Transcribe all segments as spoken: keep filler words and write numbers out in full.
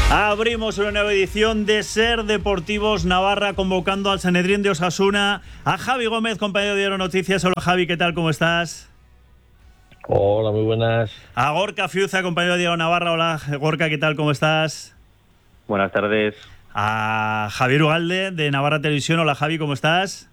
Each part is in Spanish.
Abrimos una nueva edición de Ser Deportivos Navarra, convocando al Sanedrín de Osasuna a Javi Gómez, compañero de Diario Noticias. Hola Javi, ¿qué tal? ¿Cómo estás? Hola, muy buenas. A Gorka Fiuza, compañero de Diario Navarra. Hola Gorka, ¿qué tal? ¿Cómo estás? Buenas tardes. A Javier Ugalde, de Navarra Televisión. Hola Javi, ¿cómo estás?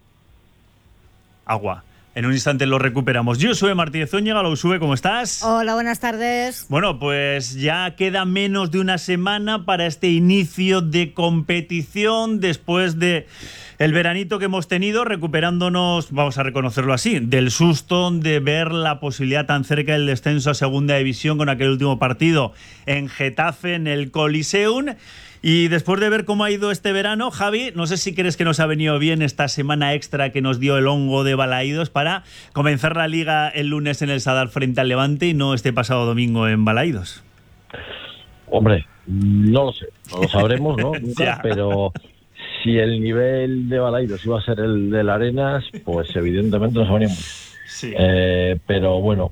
Agua. En un instante lo recuperamos. Josué Martínez Zúñiga, lo sube, ¿cómo estás? Hola, buenas tardes. Bueno, pues ya queda menos de una semana para este inicio de competición después de el veranito que hemos tenido, recuperándonos, vamos a reconocerlo así, del susto de ver la posibilidad tan cerca del descenso a Segunda División con aquel último partido en Getafe, en el Coliseum. Y después de ver cómo ha ido este verano, Javi, no sé si crees que nos ha venido bien esta semana extra que nos dio el hongo de Balaídos para comenzar la Liga el lunes en el Sadar frente al Levante y no este pasado domingo en Balaídos. Hombre, no lo sé, no lo sabremos, ¿no? Nunca, pero si el nivel de Balaídos iba a ser el de la Arenas, pues evidentemente nos venimos. Sí. Eh, pero bueno,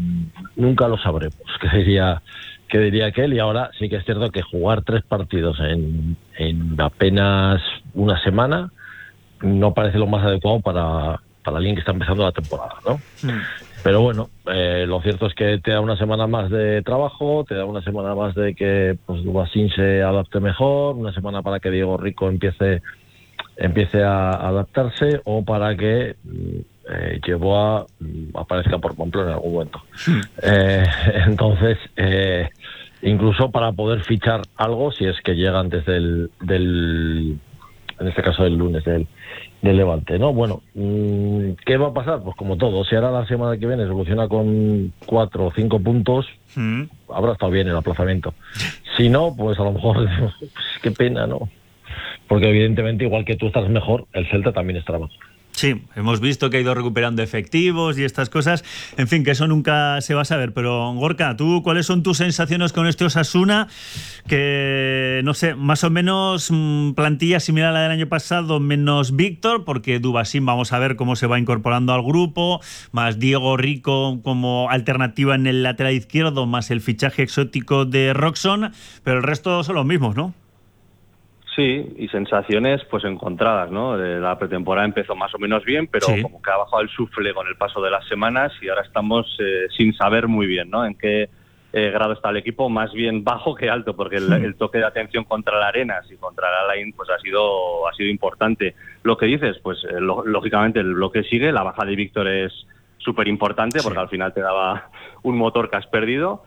nunca lo sabremos, que diría... que diría aquel, y ahora sí que es cierto que jugar tres partidos en, en apenas una semana no parece lo más adecuado para, para alguien que está empezando la temporada, ¿no? Mm. Pero bueno, eh, lo cierto es que te da una semana más de trabajo, te da una semana más de que pues Dubasín se adapte mejor, una semana para que Diego Rico empiece, empiece a adaptarse, o para que... Eh, llevó a aparezca por Pamplona en algún momento. Sí. Eh, entonces, eh, incluso para poder fichar algo, si es que llega antes del, del en este caso del lunes, del, del Levante, ¿no? Bueno, ¿qué va a pasar? Pues como todo, si ahora la semana que viene soluciona con cuatro o cinco puntos, mm. habrá estado bien el aplazamiento. Si no, pues a lo mejor, pues, qué pena, ¿no? Porque evidentemente, igual que tú estás mejor, el Celta también estará mejor. Sí, hemos visto que ha ido recuperando efectivos y estas cosas. En fin, que eso nunca se va a saber. Pero, Gorka, ¿tú cuáles son tus sensaciones con este Osasuna? Que, no sé, más o menos mmm, plantilla similar a la del año pasado, menos Víctor, porque Dubasín vamos a ver cómo se va incorporando al grupo, más Diego Rico como alternativa en el lateral izquierdo, más el fichaje exótico de Roxon, pero el resto son los mismos, ¿no? Sí, y sensaciones pues encontradas, ¿no? La pretemporada empezó más o menos bien, pero sí, como que ha bajado el sufle con el paso de las semanas y ahora estamos eh, sin saber muy bien, ¿no? En qué eh, grado está el equipo, más bien bajo que alto, porque el, el toque de atención contra la Arenas y contra la Alain pues ha sido ha sido importante. Lo que dices, pues eh, lo, lógicamente el bloque sigue, la baja de Víctor es súper importante, porque sí, al final te daba un motor que has perdido.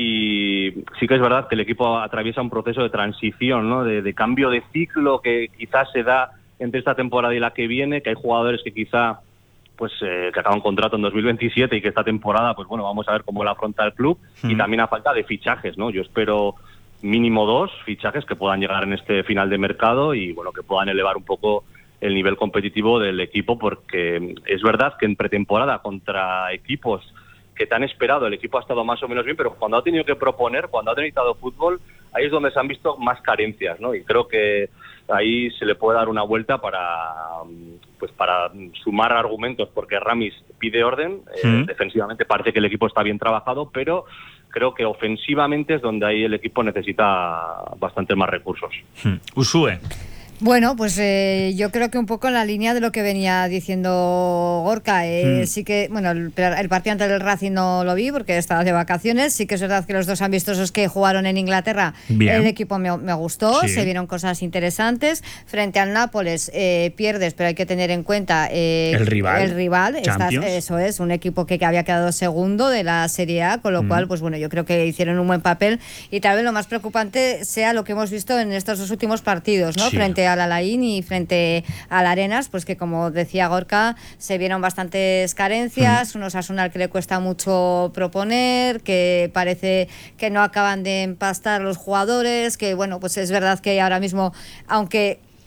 Y sí que es verdad que el equipo atraviesa un proceso de transición, ¿no? De, de cambio de ciclo que quizás se da entre esta temporada y la que viene, que hay jugadores que quizá pues eh, que acaban contrato en dos mil veintisiete y que esta temporada, pues bueno, vamos a ver cómo la afronta el club. Mm. Y también a falta de fichajes, ¿no? Yo espero mínimo dos fichajes que puedan llegar en este final de mercado y bueno, que puedan elevar un poco el nivel competitivo del equipo, porque es verdad que en pretemporada contra equipos que te han esperado, el equipo ha estado más o menos bien, pero cuando ha tenido que proponer, cuando ha necesitado fútbol, ahí es donde se han visto más carencias, ¿no? Y creo que ahí se le puede dar una vuelta para pues para sumar argumentos, porque Ramis pide orden, sí. eh, defensivamente parece que el equipo está bien trabajado, pero creo que ofensivamente es donde ahí el equipo necesita bastante más recursos. Hmm. Usue. Bueno, pues eh, yo creo que un poco en la línea de lo que venía diciendo Gorka. Eh, mm. Sí que, bueno, el, el partido ante el Racing no lo vi porque estaba de vacaciones. Sí que es verdad que los dos amistosos que jugaron en Inglaterra, Bien. el equipo me, me gustó, sí. se vieron cosas interesantes. Frente al Nápoles eh, pierdes, pero hay que tener en cuenta eh, el rival. El rival Estás, eso es, un equipo que, que había quedado segundo de la Serie A, con lo mm. cual, pues bueno, yo creo que hicieron un buen papel. Y tal vez lo más preocupante sea lo que hemos visto en estos dos últimos partidos, ¿no? Sí. Frente a al Alain y frente al Arenas, pues que como decía Gorka, se vieron bastantes carencias, mm. unos Osasuna al que le cuesta mucho proponer, que parece que no acaban de empastar los jugadores, que bueno, pues es verdad que ahora mismo, aunque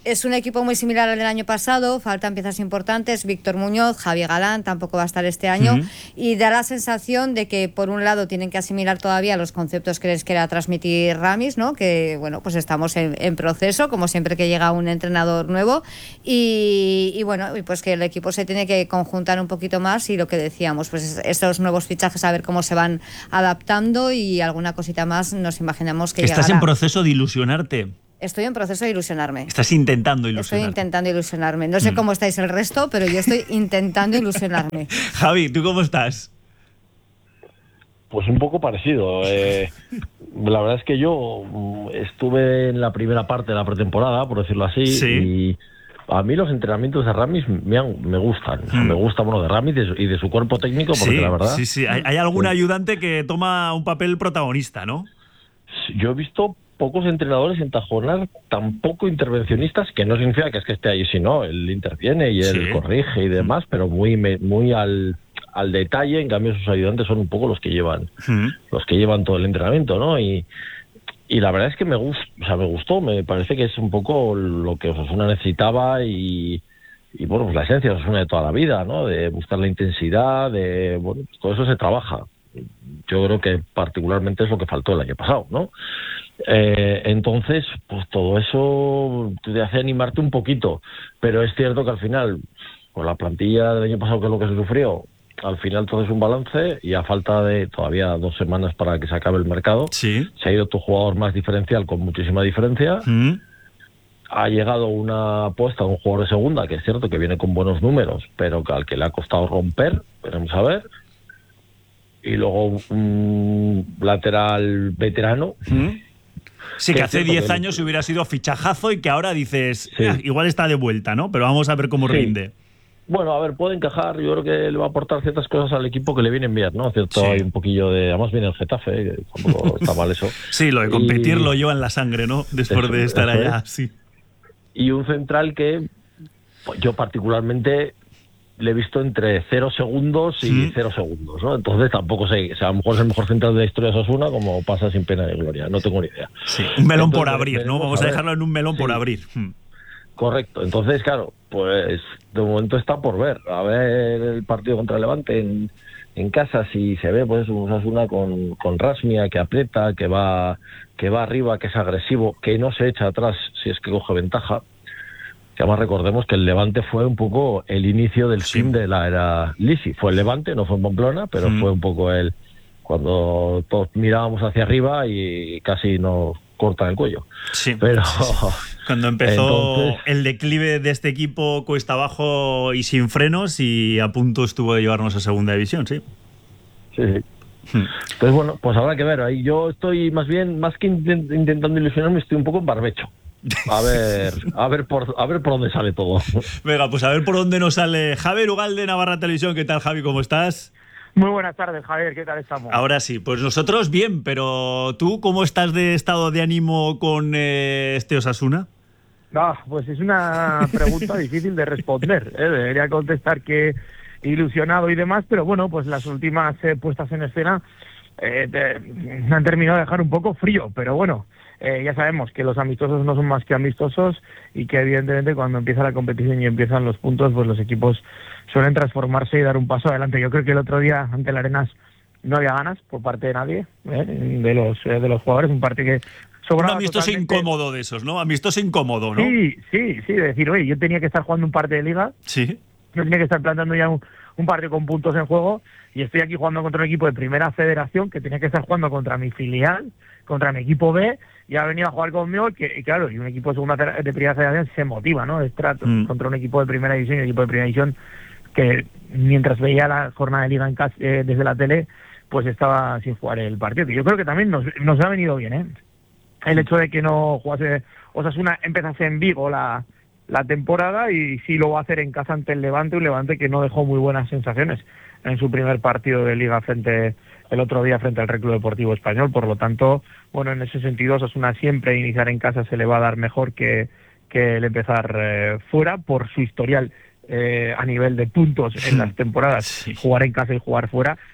Es un equipo muy similar al del año pasado, faltan piezas importantes, Víctor Muñoz, Javi Galán tampoco va a estar este año, uh-huh. y da la sensación de que por un lado tienen que asimilar todavía los conceptos que les quiera transmitir Ramis, ¿no? Que bueno, pues estamos en, en proceso, como siempre que llega un entrenador nuevo, y, y bueno, pues que el equipo se tiene que conjuntar un poquito más, y lo que decíamos, pues estos nuevos fichajes a ver cómo se van adaptando, y alguna cosita más nos imaginamos que ¿Estás llegará. en proceso de ilusionarte? Estoy en proceso de ilusionarme. Estás intentando ilusionarte. Estoy intentando ilusionarme. No sé mm. cómo estáis el resto, pero yo estoy intentando ilusionarme. Javi, ¿tú cómo estás? Pues un poco parecido. Eh, la verdad es que yo estuve en la primera parte de la pretemporada, por decirlo así, ¿sí? Y a mí los entrenamientos de Ramis me, han, me gustan. Mm. Me gusta, bueno, de Ramis de su, y de su cuerpo técnico, porque sí, la verdad... Sí, sí. Hay, hay algún ayudante que toma un papel protagonista, ¿no? Yo he visto pocos entrenadores entajonar tan poco intervencionistas, que no significa que es que esté ahí, sino él interviene y él sí. corrige y demás, pero muy muy al, al detalle. En cambio sus ayudantes son un poco los que llevan mm. los que llevan todo el entrenamiento, ¿no? Y, y la verdad es que me gustó, o sea, me gustó, me parece que es un poco lo que Osasuna necesitaba, y, y bueno, pues la esencia de Osasuna de toda la vida, ¿no? De buscar la intensidad, de bueno, pues todo eso se trabaja. Yo creo que particularmente es lo que faltó el año pasado, ¿no? Eh, entonces, pues todo eso te hace animarte un poquito, pero es cierto que al final, con la plantilla del año pasado, que es lo que se sufrió, al final todo es un balance, y a falta de todavía dos semanas para que se acabe el mercado, ¿sí? Se ha ido tu jugador más diferencial con muchísima diferencia. ¿Mm? Ha llegado una apuesta de un jugador de segunda, que es cierto que viene con buenos números, pero que al que le ha costado romper, veremos a ver. Y luego un lateral veterano. ¿Mm? Sí, que, que hace diez años hubiera sido fichajazo, y que ahora dices, sí. ah, igual está de vuelta, ¿no? Pero vamos a ver cómo sí. rinde. Bueno, a ver, puede encajar. Yo creo que le va a aportar ciertas cosas al equipo que le vienen bien, ¿no? Cierto, sí. Hay un poquillo de... Además viene el Getafe, que tampoco está mal eso. Sí, lo de competir y... lo lleva en la sangre, ¿no? Después eso, de estar allá, es. sí. Y un central que pues, yo particularmente... le he visto entre cero segundos y ¿Mm? cero segundos, ¿no? Entonces tampoco sé, o sea, a lo mejor es el mejor central de la historia de Osasuna, como pasa sin pena de gloria, no tengo ni idea. Sí, un melón Entonces, por abrir, ¿no? Vamos a, a dejarlo en un melón sí. por abrir. Correcto. Entonces, claro, pues de momento está por ver. A ver el partido contra el Levante en, en casa, si se ve, pues un Osasuna con, con Rasmia, que aprieta, que va, que va arriba, que es agresivo, que no se echa atrás si es que coge ventaja. Que además recordemos que el Levante fue un poco el inicio del sí. fin de la era Lisi. Fue el Levante, no fue en Pamplona, pero mm. fue un poco el cuando todos mirábamos hacia arriba y casi nos cortan el cuello. Sí. Pero cuando empezó entonces, el declive de este equipo cuesta abajo y sin frenos, y a punto estuvo de llevarnos a segunda división, sí. Sí, sí. Hmm. Entonces, bueno, pues habrá que ver. Ahí yo estoy más bien, más que intent- intentando ilusionarme, estoy un poco en barbecho. A ver, a ver por a ver por dónde sale todo. Venga, pues a ver por dónde nos sale. Javier Ugal de Navarra Televisión. ¿Qué tal, Javi? ¿Cómo estás? Muy buenas tardes, Javier. ¿Qué tal estamos? Ahora sí, pues nosotros bien, pero ¿tú cómo estás de estado de ánimo con eh, este Osasuna? Ah, pues es una pregunta difícil de responder, ¿eh? Debería contestar que ilusionado y demás, pero bueno, pues las últimas eh, puestas en escena eh, te, me han terminado de dejar un poco frío, pero bueno. Eh, ya sabemos que los amistosos no son más que amistosos, y que evidentemente cuando empieza la competición y empiezan los puntos, pues los equipos suelen transformarse y dar un paso adelante. Yo creo que el otro día ante el Arenas no había ganas por parte de nadie, ¿eh? de los eh, de los jugadores, un partido que sobraba. Un amistoso totalmente... incómodo de esos, ¿no? Amistoso incómodo, ¿no? Sí, sí, sí, de decir, oye, yo tenía que estar jugando un partido de liga, sí, yo tenía que estar planteando ya un, un partido con puntos en juego, y estoy aquí jugando contra un equipo de primera federación que tenía que estar jugando contra mi filial, contra mi equipo B, y ha venido a jugar conmigo, que, y claro, y un equipo de segunda de primera federación se motiva, ¿no? Es trato mm. contra un equipo de primera división y un equipo de primera división que mientras veía la jornada de liga en casa, eh, desde la tele, pues estaba sin jugar el partido. Y yo creo que también nos, nos ha venido bien, ¿eh? El hecho de que no jugase Osasuna, empezase en Vigo la, la temporada, y sí lo va a hacer en casa ante el Levante, un Levante que no dejó muy buenas sensaciones en su primer partido de liga frente el otro día frente al Reclub Deportivo Español. Por lo tanto, bueno, en ese sentido, Osasuna siempre iniciar en casa se le va a dar mejor que, que el empezar eh, fuera, por su historial eh, a nivel de puntos en las temporadas, sí. Jugar en casa y jugar fuera,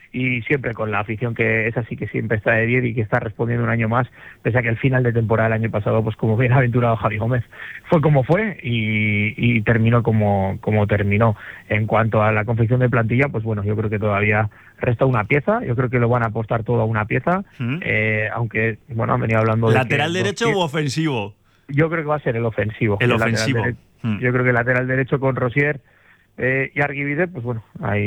y siempre con la afición que es así, que siempre está de diez y que está respondiendo un año más, pese a que el final de temporada del año pasado, pues como bien aventurado Javi Gómez, fue como fue y, y terminó como, como terminó. En cuanto a la confección de plantilla, pues bueno, yo creo que todavía resta una pieza, yo creo que lo van a apostar todo a una pieza, ¿Mm? eh, aunque, bueno, han venido hablando de... ¿Lateral derecho o ofensivo? Yo creo que va a ser el ofensivo. El, el ofensivo. ¿Mm? Yo creo que el lateral derecho con Rosier eh, y Argibide, pues bueno,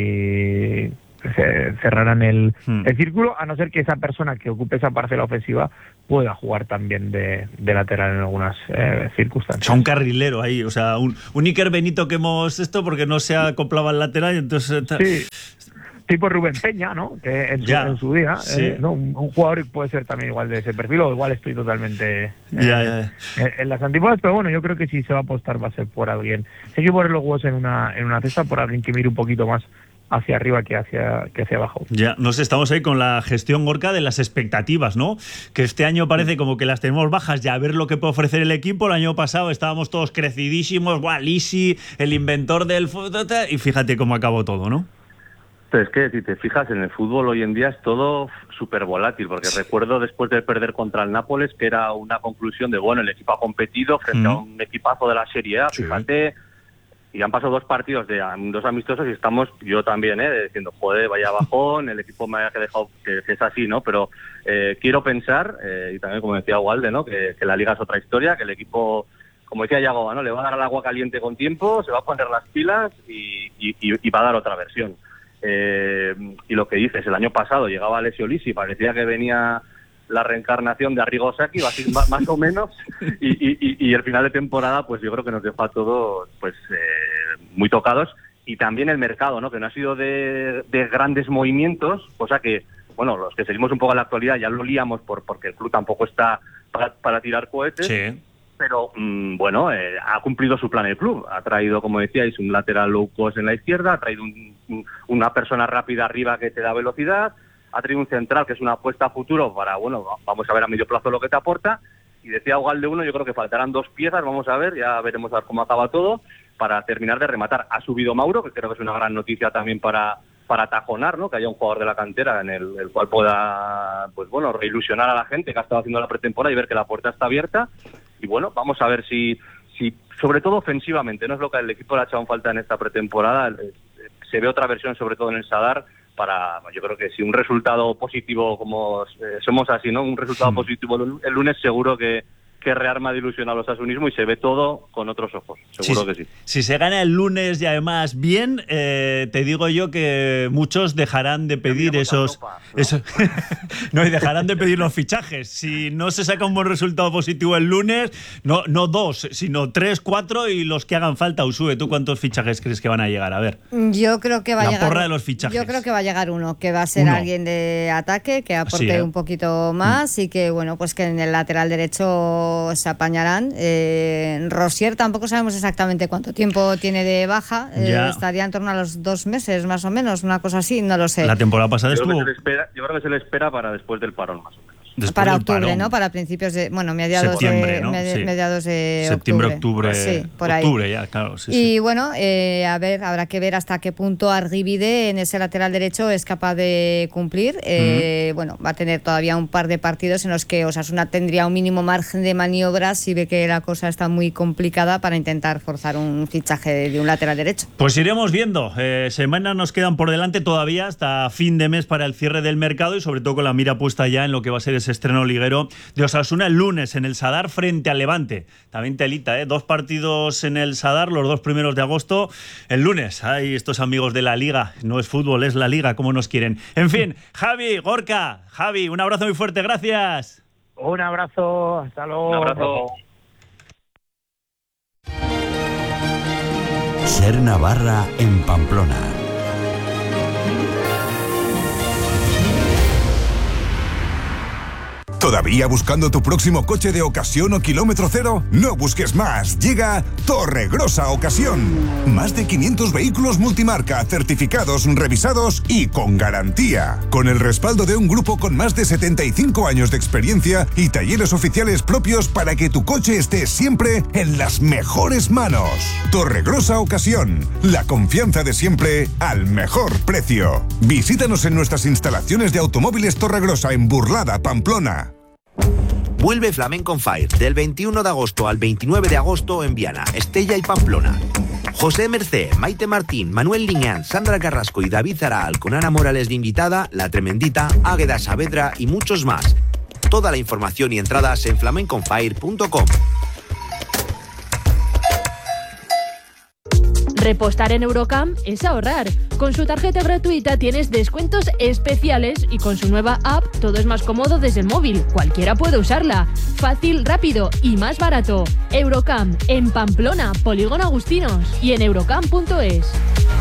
ahí cerrarán el, hmm. el círculo, a no ser que esa persona que ocupe esa parcela ofensiva pueda jugar también de, de lateral en algunas eh, circunstancias. O sea, un carrilero ahí, o sea, un, un Iker Benito que hemos esto porque no se acoplaba al lateral y entonces... Sí. Tipo Rubén Peña, ¿no? Que en, su, en su día, sí. eh, ¿no? Un, un jugador puede ser también igual de ese perfil, o igual estoy totalmente eh, ya, ya. En, en las antípodas, pero bueno, yo creo que si se va a apostar va a ser por alguien. Hay que poner los huevos en una, en una cesta por alguien que mire un poquito más hacia arriba que hacia, que hacia abajo. Ya, nos estamos ahí con la gestión, Gorka, de las expectativas, ¿no? Que este año parece como que las tenemos bajas ya a ver lo que puede ofrecer el equipo. El año pasado estábamos todos crecidísimos, ¡buah, Lisi, el inventor del fútbol! Y fíjate cómo acabó todo, ¿no? Es que si te fijas, en el fútbol hoy en día es todo súper volátil, porque recuerdo después de perder contra el Nápoles que era una conclusión de, bueno, el equipo ha competido frente mm. a un equipazo de la Serie A, sí. Fíjate, y han pasado dos partidos, de dos amistosos y estamos, yo también, ¿eh? Diciendo, joder, vaya bajón, el equipo me ha dejado que, que es así, ¿no? Pero eh, quiero pensar, eh, y también como decía Walde, ¿no? Que, que la Liga es otra historia, que el equipo... Como decía Yagoba, ¿no? Le va a dar al agua caliente con tiempo, se va a poner las pilas y, y, y va a dar otra versión. Eh, y lo que dices, el año pasado llegaba Alessio Lisi, parecía que venía la reencarnación de Arrigo Sacchi, más, más o menos, y, y, y el final de temporada, pues yo creo que nos dejó a todos pues, eh, muy tocados, y también el mercado, ¿no? Que no ha sido de, de grandes movimientos, cosa que, bueno, los que seguimos un poco en la actualidad ya lo líamos por, porque el club tampoco está para, para tirar cohetes. Sí. Pero, mmm, bueno, eh, ha cumplido su plan el club. Ha traído, como decíais, un lateral low cost en la izquierda, ha traído un, un, una persona rápida arriba que te da velocidad, ha traído un central que es una apuesta a futuro para, bueno, vamos a ver a medio plazo lo que te aporta. Y decía Ugalde uno, yo creo que faltarán dos piezas, vamos a ver, ya veremos a ver cómo acaba todo, para terminar de rematar. Ha subido Mauro, que creo que es una gran noticia también para... para tajonar, ¿no? Que haya un jugador de la cantera en el, el cual pueda, pues bueno, reilusionar a la gente que ha estado haciendo la pretemporada y ver que la puerta está abierta. Y bueno, vamos a ver si, si sobre todo ofensivamente, no es lo que el equipo le ha echado en falta en esta pretemporada, se ve otra versión sobre todo en el Sadar, para, yo creo que si un resultado positivo, como eh, somos así, ¿no? Un resultado sí. positivo el lunes seguro que que rearma de ilusión al osasunismo y se ve todo con otros ojos, seguro sí, que sí. Si se gana el lunes y además bien, eh, te digo yo que muchos dejarán de pedir esos... Ropa, ¿no? Eso, no, y dejarán de pedir los fichajes. Si no se saca un buen resultado positivo el lunes, no, no dos, sino tres, cuatro y los que hagan falta. Usue, ¿tú cuántos fichajes crees que van a llegar? A ver. Yo creo que va La a llegar... porra de los fichajes. Yo creo que va a llegar uno, que va a ser uno. alguien de ataque, que aporte sí, ¿eh? un poquito más mm. y que, bueno, pues que en el lateral derecho se apañarán. Eh, Rosier tampoco sabemos exactamente cuánto tiempo tiene de baja. Eh, estaría en torno a los dos meses, más o menos, una cosa así, no lo sé. La temporada pasada yo estuvo... Creo que se le espera, yo creo que se le espera para después del parón, más o menos. Después para octubre, parón. ¿no? Para principios de... Bueno, mediados septiembre, de, ¿no? med, sí. mediados de septiembre, octubre. octubre. Sí, por ahí. Octubre ya, claro. Sí, y sí. bueno, eh, a ver, habrá que ver hasta qué punto Argibide en ese lateral derecho es capaz de cumplir. Eh, mm. Bueno, va a tener todavía un par de partidos en los que Osasuna tendría un mínimo margen de maniobras si ve que la cosa está muy complicada para intentar forzar un fichaje de, de un lateral derecho. Pues iremos viendo. Eh, semanas nos quedan por delante todavía hasta fin de mes para el cierre del mercado y sobre todo con la mira puesta ya en lo que va a ser ese estreno liguero de Osasuna el lunes en el Sadar frente al Levante. También telita, ¿eh? Dos partidos en el Sadar, los dos primeros de agosto. El lunes, hay estos amigos de la Liga. No es fútbol, es la Liga, como nos quieren. En fin, Javi, Gorka, Javi, un abrazo muy fuerte, gracias. Un abrazo, hasta luego. Un abrazo. Ser Navarra en Pamplona. ¿Todavía buscando tu próximo coche de ocasión o kilómetro cero? No busques más. Llega Torregrosa Ocasión. Más de quinientos vehículos multimarca, certificados, revisados y con garantía. Con el respaldo de un grupo con más de setenta y cinco años de experiencia y talleres oficiales propios para que tu coche esté siempre en las mejores manos. Torregrosa Ocasión. La confianza de siempre al mejor precio. Visítanos en nuestras instalaciones de Automóviles Torregrosa en Burlada, Pamplona. Vuelve Flamenco on Fire del veintiuno de agosto al veintinueve de agosto en Viana, Estella y Pamplona. José Mercé, Maite Martín, Manuel Liñán, Sandra Carrasco y David Zaral con Ana Morales de invitada, La Tremendita, Águeda Saavedra y muchos más. Toda la información y entradas en flamenco on fire punto com. Repostar en Eurocam es ahorrar. Con su tarjeta gratuita tienes descuentos especiales y con su nueva app todo es más cómodo desde el móvil. Cualquiera puede usarla. Fácil, rápido y más barato. Eurocam en Pamplona, Polígono Agustinos y en eurocam punto es.